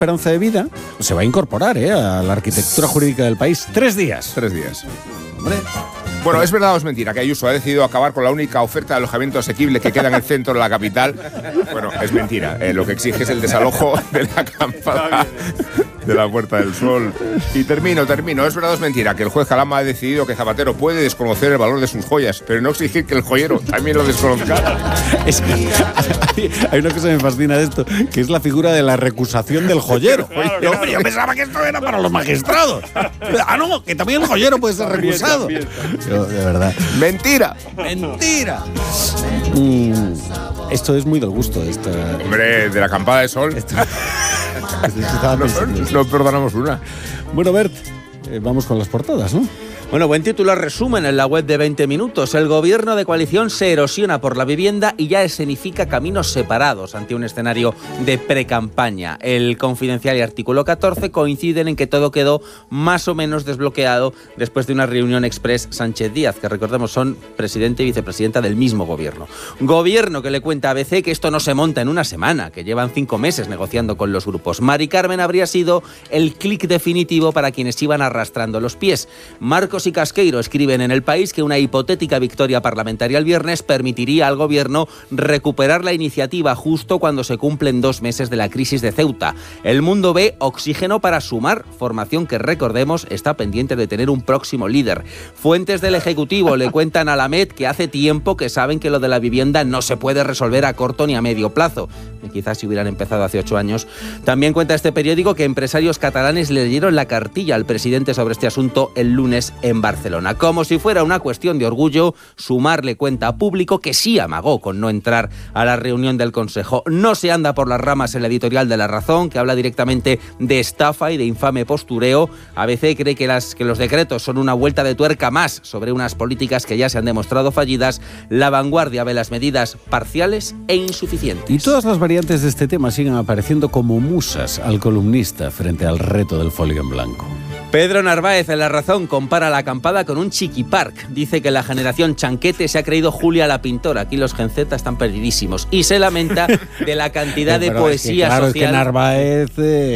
esperanza de vida se va a incorporar a la arquitectura jurídica del país. 3 días. 3 días. Hombre. Bueno, ¿es verdad o es mentira que Ayuso ha decidido acabar con la única oferta de alojamiento asequible que queda en el centro de la capital? Bueno, es mentira. Lo que exige es el desalojo de la acampada de la Puerta del Sol. Y termino. ¿Es verdad o es mentira que el juez Calama ha decidido que Zapatero puede desconocer el valor de sus joyas, pero no exigir que el joyero también lo desconozca? Hay una cosa que me fascina de esto, que es la figura de la recusación del joyero. Yo pensaba que esto era para los magistrados. No, que también el joyero puede ser recusado. Yo, de verdad. ¡Mentira! Esto es muy del gusto. Hombre, de la acampada de sol. No perdonamos una. Bueno, Bert, vamos con las portadas, ¿no? Bueno, buen titular resumen en la web de 20 minutos. El gobierno de coalición se erosiona por la vivienda y ya escenifica caminos separados ante un escenario de precampaña. El Confidencial y Artículo 14 coinciden en que todo quedó más o menos desbloqueado después de una reunión express Sánchez-Díaz, que recordemos son presidente y vicepresidenta del mismo gobierno. Gobierno que le cuenta a ABC que esto no se monta en una semana, que llevan 5 meses negociando con los grupos. Mari Carmen habría sido el clic definitivo para quienes iban arrastrando los pies. Marcos y Casqueiro escriben en El País que una hipotética victoria parlamentaria el viernes permitiría al gobierno recuperar la iniciativa justo cuando se cumplen 2 meses de la crisis de Ceuta. El Mundo ve oxígeno para Sumar, formación que, recordemos, está pendiente de tener un próximo líder. Fuentes del Ejecutivo le cuentan a la MED que hace tiempo que saben que lo de la vivienda no se puede resolver a corto ni a medio plazo. Quizás si hubieran empezado hace 8 años. También cuenta este periódico que empresarios catalanes le dieron la cartilla al presidente sobre este asunto el lunes en Barcelona. Como si fuera una cuestión de orgullo, Sumar le cuenta a Público que sí amagó con no entrar a la reunión del Consejo. No se anda por las ramas en la editorial de La Razón, que habla directamente de estafa y de infame postureo. ABC cree que los decretos son una vuelta de tuerca más sobre unas políticas que ya se han demostrado fallidas. La Vanguardia ve las medidas parciales e insuficientes. Y todas las variantes de este tema siguen apareciendo como musas al columnista frente al reto del folio en blanco. Pedro Narváez en La Razón compara la acampada con un chiquipark. Dice que la generación chanquete se ha creído Julia la pintora. Aquí los genzetas están perdidísimos. Y se lamenta de la cantidad de poesía social. Es que Narváez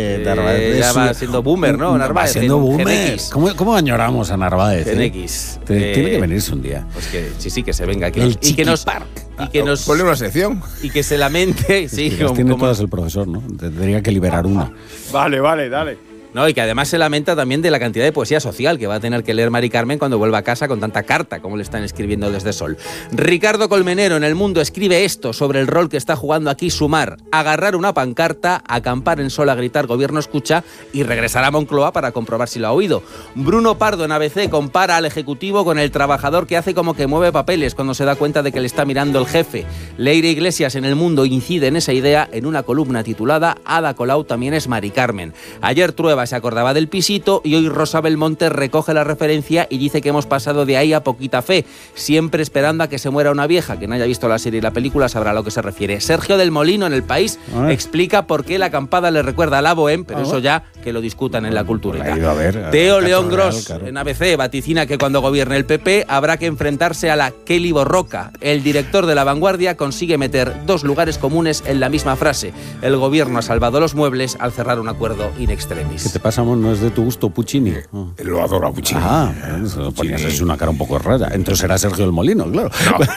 ya va siendo boomer, ¿no? Narváez. Va siendo boomer. ¿Cómo añoramos a Narváez? GNX. Tiene que venirse un día. Pues que sí, que se venga aquí. El chiquipark. Y que nos ponle una sección. Y que se lamente. Sí, que las tiene todas el profesor, ¿no? Tendría que liberar una. Vale, dale. No, y que además se lamenta también de la cantidad de poesía social que va a tener que leer Mari Carmen cuando vuelva a casa con tanta carta como le están escribiendo desde Sol. Ricardo Colmenero en El Mundo escribe esto sobre el rol que está jugando aquí Sumar: agarrar una pancarta, acampar en Sol a gritar "Gobierno escucha" y regresar a Moncloa para comprobar si lo ha oído. Bruno Pardo en ABC compara al Ejecutivo con el trabajador que hace como que mueve papeles cuando se da cuenta de que le está mirando el jefe. Leire Iglesias en El Mundo incide en esa idea en una columna titulada "Ada Colau también es Mari Carmen". Ayer Trueba se acordaba del pisito y hoy Rosa Belmonte recoge la referencia y dice que hemos pasado de ahí a poquita fe, siempre esperando a que se muera una vieja. Quien haya visto la serie y la película sabrá a lo que se refiere. Sergio del Molino en El País explica por qué la acampada le recuerda a la Bohème, pero eso ya que lo discutan en la cultura. Teo León Gros en ABC vaticina que cuando gobierne el PP habrá que enfrentarse a la Kelly Borroca. El director de La Vanguardia consigue meter 2 lugares comunes en la misma frase: el gobierno ha salvado los muebles al cerrar un acuerdo in extremis. ¿Qué te pasa, no es de tu gusto Puccini? Lo adoro a Puccini. Ponías es una cara un poco rara. Entonces será Sergio del Molino, claro.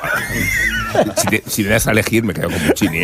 No. Si me das a elegir, me quedo con Puccini,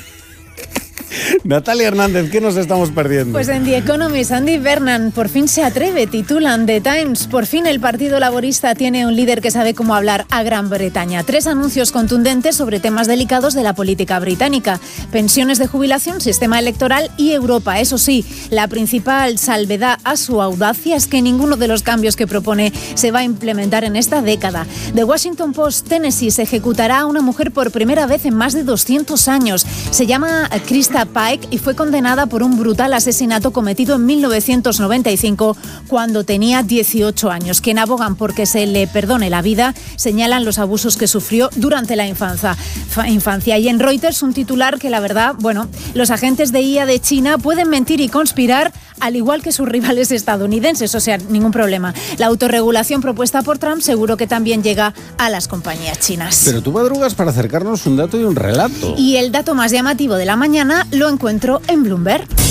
Natalia Hernández, ¿qué nos estamos perdiendo? Pues en The Economist, Andy Burnham por fin se atreve, titulan The Times. Por fin el Partido Laborista tiene un líder que sabe cómo hablar a Gran Bretaña. 3 anuncios contundentes sobre temas delicados de la política británica: pensiones de jubilación, sistema electoral y Europa. Eso sí, la principal salvedad a su audacia es que ninguno de los cambios que propone se va a implementar en esta década. The Washington Post, Tennessee se ejecutará a una mujer por primera vez en más de 200 años. Se llama Krista Pike y fue condenada por un brutal asesinato cometido en 1995 cuando tenía 18 años. Quien abogan porque se le perdone la vida señalan los abusos que sufrió durante la infancia. Y en Reuters un titular que la verdad, los agentes de IA de China pueden mentir y conspirar al igual que sus rivales estadounidenses, o sea, ningún problema. La autorregulación propuesta por Trump seguro que también llega a las compañías chinas. Pero tú madrugas para acercarnos un dato y un relato. Y el dato más llamativo de la mañana lo encuentro en Bloomberg.